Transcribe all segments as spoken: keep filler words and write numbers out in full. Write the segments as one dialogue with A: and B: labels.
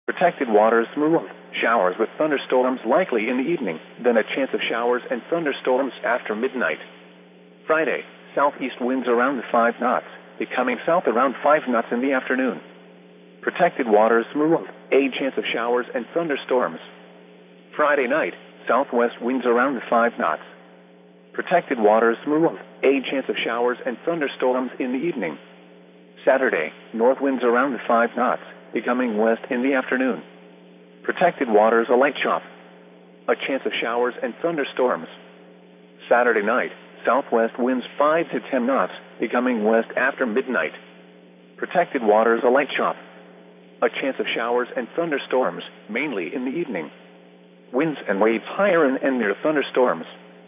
A: Protected waters smooth. Showers with thunderstorms likely in the evening, then a chance of showers and thunderstorms after midnight. Friday, southeast winds around five knots, becoming south around five knots in the afternoon. Protected waters smooth. A chance of showers and thunderstorms. Friday night, southwest winds around five knots. Protected waters smooth. A chance of showers and thunderstorms in the evening. Saturday, north winds around five knots, becoming west in the afternoon. Protected waters a light chop. A chance of showers and thunderstorms. Saturday night, southwest winds five to ten knots, becoming west after midnight. Protected waters a light chop. A chance of showers and thunderstorms, mainly in the evening. Winds and waves higher and, and near thunderstorms.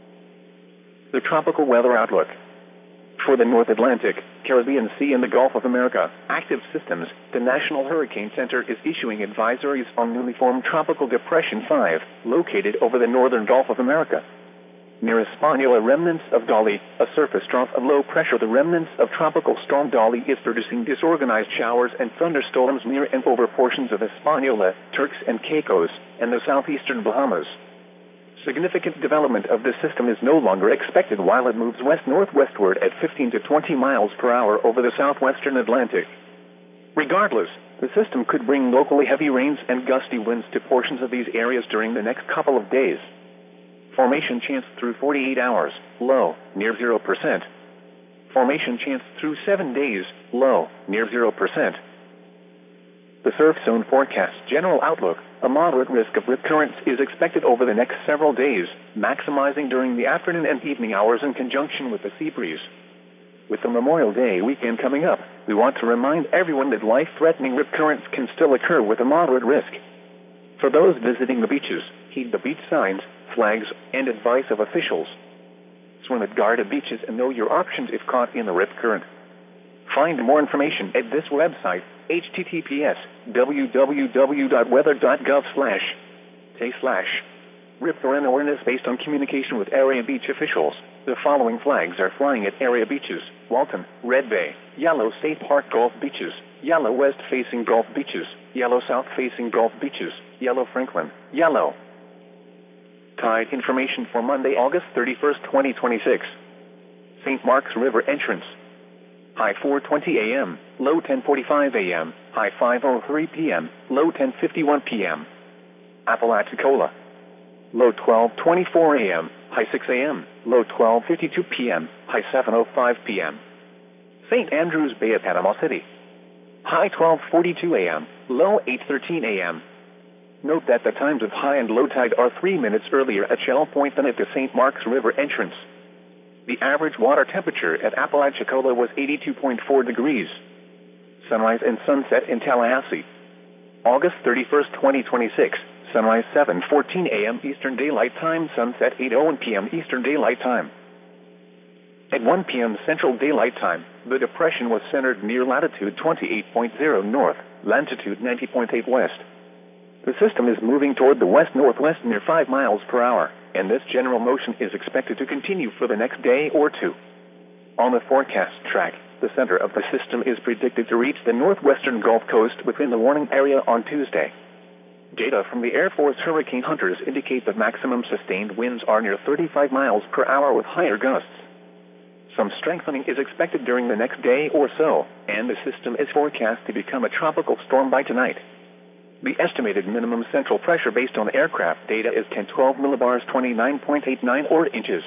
A: The tropical weather outlook. For the North Atlantic, Caribbean Sea and the Gulf of America, active systems, the National Hurricane Center is issuing advisories on newly formed Tropical Depression five, located over the northern Gulf of America. Near Hispaniola, remnants of Dolly, a surface trough of low pressure, the remnants of Tropical Storm Dolly is producing disorganized showers and thunderstorms near and over portions of Hispaniola, Turks and Caicos, and the southeastern Bahamas. Significant development of this system is no longer expected while it moves west-northwestward at fifteen to twenty miles per hour over the southwestern Atlantic. Regardless, the system could bring locally heavy rains and gusty winds to portions of these areas during the next couple of days. Formation chance through forty-eight hours, low, near zero percent. Formation chance through seven days, low, near zero percent. The surf zone forecast general outlook. A moderate risk of rip currents is expected over the next several days, maximizing during the afternoon and evening hours in conjunction with the sea breeze. With the Memorial Day weekend coming up, we want to remind everyone that life-threatening rip currents can still occur with a moderate risk. For those visiting the beaches, heed the beach signs, flags, and advice of officials. Swim at guarded beaches and know your options if caught in the rip current. Find more information at this website, h t t p s w w w dot weather dot gov slash say slash rip current awareness based on communication with area beach officials. The following flags are flying at area beaches: Walton, Red Bay, Yellow State Park Gulf Beaches, Yellow West Facing Gulf Beaches, Yellow South Facing Gulf Beaches, Yellow Franklin, Yellow. Tide information for Monday, August thirty-first, twenty twenty-six. Saint Mark's River entrance. High four twenty a m, low ten forty-five a m, high five oh three p m, low ten fifty-one p m Apalachicola. Low twelve twenty-four a m, high six a m, low twelve fifty-two p m, high seven oh five p m Saint Andrews Bay at Panama City. High twelve forty-two a m, low eight thirteen a m Note that the times of high and low tide are three minutes earlier at Shell Point than at the Saint Mark's River entrance. The average water temperature at Apalachicola was eighty-two point four degrees. Sunrise and sunset in Tallahassee. August thirty-first, twenty twenty-six. Sunrise seven fourteen a m Eastern Daylight Time, sunset eight oh one p m Eastern Daylight Time. At one p m Central Daylight Time, the depression was centered near latitude twenty-eight point zero north, longitude ninety point eight west. The system is moving toward the west-northwest near five miles per hour, and this general motion is expected to continue for the next day or two. On the forecast track, the center of the system is predicted to reach the northwestern Gulf Coast within the warning area on Tuesday. Data from the Air Force Hurricane Hunters indicate that maximum sustained winds are near thirty-five miles per hour with higher gusts. Some strengthening is expected during the next day or so, and the system is forecast to become a tropical storm by tonight. The estimated minimum central pressure based on aircraft data is ten twelve millibars, twenty-nine point eight nine or inches.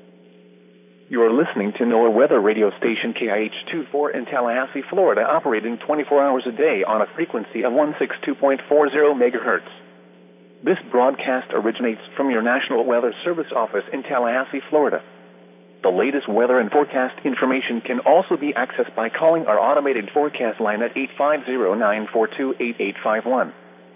A: You are listening to NOAA Weather Radio Station K I H twenty-four in Tallahassee, Florida, operating twenty-four hours a day on a frequency of one sixty-two point four zero megahertz. This broadcast originates from your National Weather Service office in Tallahassee, Florida. The latest weather and forecast information can also be accessed by calling our automated forecast line at eight five zero, nine four two, eight eight five one.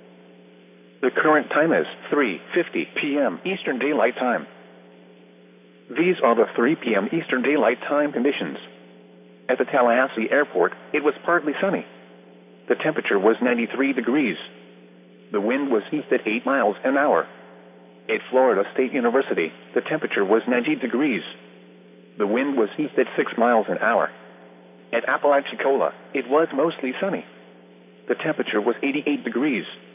A: The current time is three fifty p m Eastern Daylight Time. These are the three p m Eastern Daylight Time conditions. At the Tallahassee Airport, it was partly sunny. The temperature was ninety-three degrees. The wind was east at eight miles an hour. At Florida State University, the temperature was ninety degrees. The wind was east at six miles an hour. At Apalachicola, it was mostly sunny. The temperature was eighty-eight degrees.